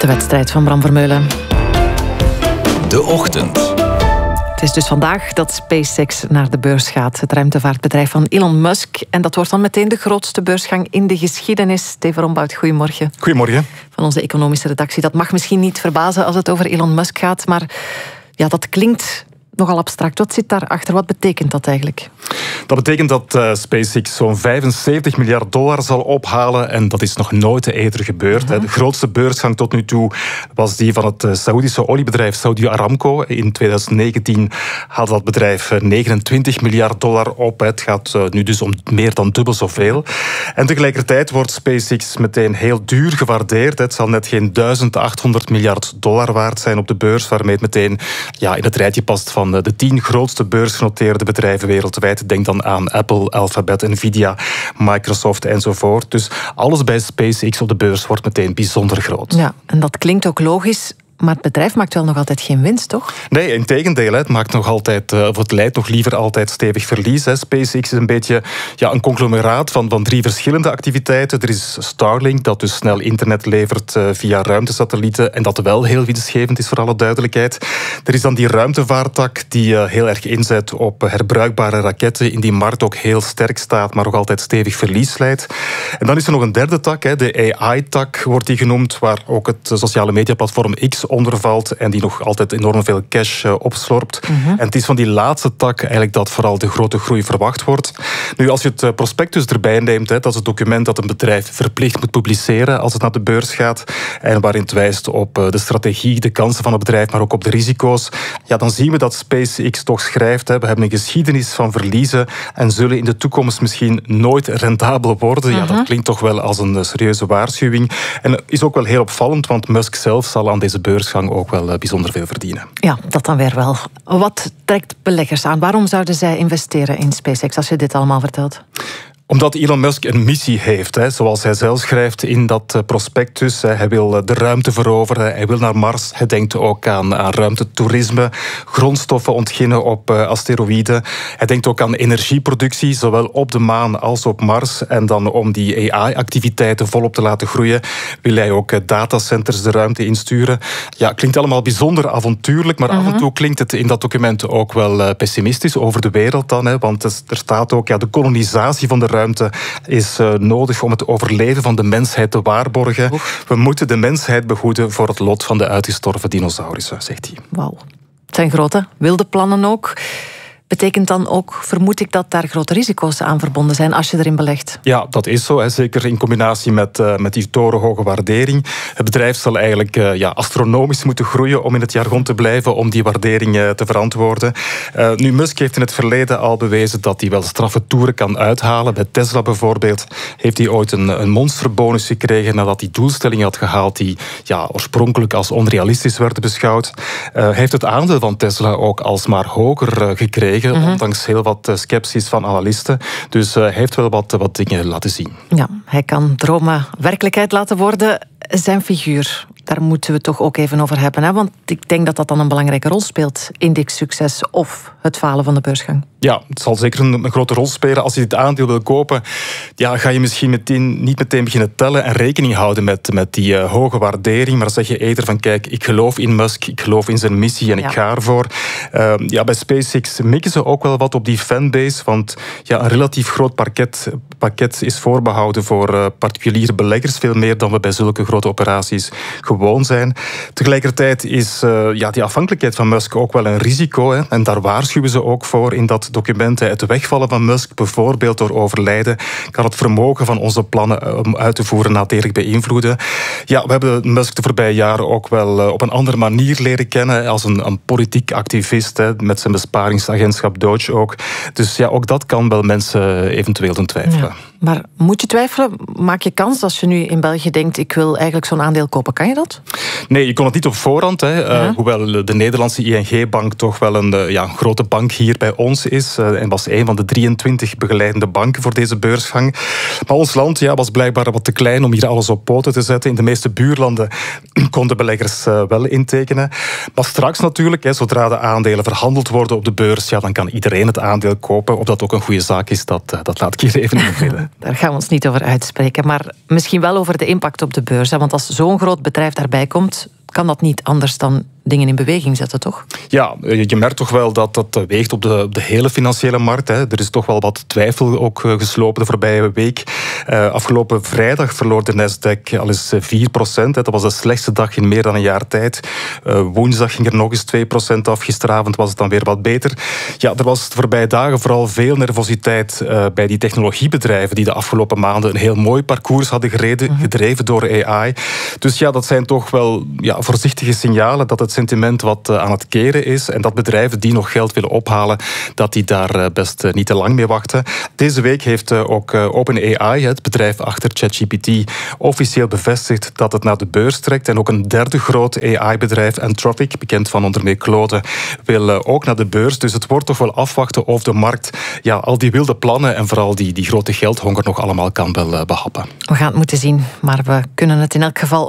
De wedstrijd van Bram Vermeulen. De Ochtend. Het is dus vandaag dat SpaceX naar de beurs gaat. Het ruimtevaartbedrijf van Elon Musk. En dat wordt dan meteen de grootste beursgang in de geschiedenis. Steven Rombout, goedemorgen. Goedemorgen. Van onze economische redactie. Dat mag misschien niet verbazen als het over Elon Musk gaat. Maar ja, dat klinkt nogal abstract. Wat zit daarachter? Wat betekent dat eigenlijk? Dat betekent dat SpaceX zo'n $75 miljard zal ophalen. En dat is nog nooit eerder gebeurd. De grootste beursgang tot nu toe was die van het Saoedische oliebedrijf Saudi Aramco. In 2019 had dat bedrijf $29 miljard op. Het gaat nu dus om meer dan dubbel zoveel. En tegelijkertijd wordt SpaceX meteen heel duur gewaardeerd. Het zal net geen $1.800 miljard waard zijn op de beurs, waarmee het meteen in het rijtje past van de 10 grootste beursgenoteerde bedrijven wereldwijd. Denk dan aan Apple, Alphabet, Nvidia, Microsoft enzovoort. Dus alles bij SpaceX op de beurs wordt meteen bijzonder groot. Ja, en dat klinkt ook logisch. Maar het bedrijf maakt wel nog altijd geen winst, toch? Nee, integendeel. Het maakt nog altijd, of het leidt nog liever altijd stevig verlies. SpaceX is een beetje een conglomeraat van 3 verschillende activiteiten. Er is Starlink, dat dus snel internet levert via ruimtesatellieten en dat wel heel winstgevend is, voor alle duidelijkheid. Er is dan die ruimtevaarttak die heel erg inzet op herbruikbare raketten, in die markt ook heel sterk staat, maar nog altijd stevig verlies leidt. En dan is er nog een derde tak, de AI-tak wordt die genoemd, waar ook het sociale mediaplatform X onder valt en die nog altijd enorm veel cash opslorpt. En het is van die laatste tak eigenlijk dat vooral de grote groei verwacht wordt. Nu, als je het prospectus erbij neemt, dat is het document dat een bedrijf verplicht moet publiceren als het naar de beurs gaat, en waarin het wijst op de strategie, de kansen van het bedrijf, maar ook op de risico's, dan zien we dat SpaceX toch schrijft, we hebben een geschiedenis van verliezen en zullen in de toekomst misschien nooit rentabel worden. Ja, dat klinkt toch wel als een serieuze waarschuwing. En is ook wel heel opvallend, want Musk zelf zal aan deze beursgang ook wel bijzonder veel verdienen. Ja, dat dan weer wel. Wat trekt beleggers aan? Waarom zouden zij investeren in SpaceX als je dit allemaal vertelt? Omdat Elon Musk een missie heeft, zoals hij zelf schrijft in dat prospectus. Hij wil de ruimte veroveren, hij wil naar Mars. Hij denkt ook aan ruimtetoerisme, grondstoffen ontginnen op asteroïden. Hij denkt ook aan energieproductie, zowel op de maan als op Mars. En dan om die AI-activiteiten volop te laten groeien, wil hij ook datacenters de ruimte insturen. Ja, klinkt allemaal bijzonder avontuurlijk, maar af en toe klinkt het in dat document ook wel pessimistisch over de wereld dan. Want er staat ook, de kolonisatie van de ruimte is nodig om het overleven van de mensheid te waarborgen. We moeten de mensheid behoeden voor het lot van de uitgestorven dinosaurussen, zegt hij. Wauw. Het zijn grote, wilde plannen ook. Betekent dan ook, vermoed ik, dat daar grote risico's aan verbonden zijn als je erin belegt? Ja, dat is zo. Zeker in combinatie met die torenhoge waardering. Het bedrijf zal eigenlijk astronomisch moeten groeien om in het jargon te blijven, om die waardering te verantwoorden. Nu, Musk heeft in het verleden al bewezen dat hij wel straffe toeren kan uithalen. Bij Tesla bijvoorbeeld heeft hij ooit een monsterbonus gekregen nadat hij doelstellingen had gehaald die oorspronkelijk als onrealistisch werden beschouwd. Hij heeft het aandeel van Tesla ook alsmaar hoger gekregen. Ondanks heel wat sceptisch van analisten. Dus hij heeft wel wat dingen laten zien. Ja, hij kan dromen werkelijkheid laten worden. Zijn figuur, daar moeten we het toch ook even over hebben. Want ik denk dat dat dan een belangrijke rol speelt in dit succes of het falen van de beursgang. Ja, het zal zeker een grote rol spelen. Als je dit aandeel wil kopen, ga je misschien niet meteen beginnen tellen en rekening houden met die hoge waardering. Maar zeg je eerder van, kijk, ik geloof in Musk, ik geloof in zijn missie en ik ga ervoor. Bij SpaceX mikken ze ook wel wat op die fanbase, want een relatief groot pakket is voorbehouden voor particuliere beleggers, veel meer dan we bij zulke grote operaties gewoon zijn. Tegelijkertijd is die afhankelijkheid van Musk ook wel een risico. En daar waarschuwen ze ook voor in dat document. Het wegvallen van Musk, bijvoorbeeld door overlijden, kan het vermogen van onze plannen om uit te voeren nadelig beïnvloeden. Ja, we hebben Musk de voorbije jaren ook wel op een andere manier leren kennen, als een politiek activist, met zijn besparingsagentschap Doge ook. Dus ook dat kan wel mensen eventueel doen twijfelen. Ja. Maar moet je twijfelen? Maak je kans als je nu in België denkt, ik wil eigenlijk zo'n aandeel kopen? Kan je dat? Nee, je kon het niet op voorhand. Hoewel de Nederlandse ING-bank toch wel een grote bank hier bij ons is. En was een van de 23 begeleidende banken voor deze beursgang. Maar ons land was blijkbaar wat te klein om hier alles op poten te zetten. In de meeste buurlanden konden beleggers wel intekenen. Maar straks natuurlijk, zodra de aandelen verhandeld worden op de beurs, dan kan iedereen het aandeel kopen. Of dat ook een goede zaak is, dat laat ik hier even in het midden. Daar gaan we ons niet over uitspreken. Maar misschien wel over de impact op de beurs. Want als zo'n groot bedrijf daarbij komt, kan dat niet anders dan dingen in beweging zetten, toch? Ja, je merkt toch wel dat dat weegt op de hele financiële markt. Hè. Er is toch wel wat twijfel ook geslopen de voorbije week. Afgelopen vrijdag verloor de Nasdaq al eens 4%. Dat was de slechtste dag in meer dan een jaar tijd. Woensdag ging er nog eens 2% af. Gisteravond was het dan weer wat beter. Ja, er was de voorbije dagen vooral veel nervositeit bij die technologiebedrijven die de afgelopen maanden een heel mooi parcours hadden gedreven door AI. Dus ja, dat zijn toch wel voorzichtige signalen dat het sentiment wat aan het keren is en dat bedrijven die nog geld willen ophalen, dat die daar best niet te lang mee wachten. Deze week heeft ook OpenAI, het bedrijf achter ChatGPT, officieel bevestigd dat het naar de beurs trekt. En ook een derde groot AI-bedrijf, Anthropic, bekend van onder meer Claude, wil ook naar de beurs. Dus het wordt toch wel afwachten of de markt al die wilde plannen en vooral die grote geldhonger nog allemaal kan wel behappen. We gaan het moeten zien, maar we kunnen het in elk geval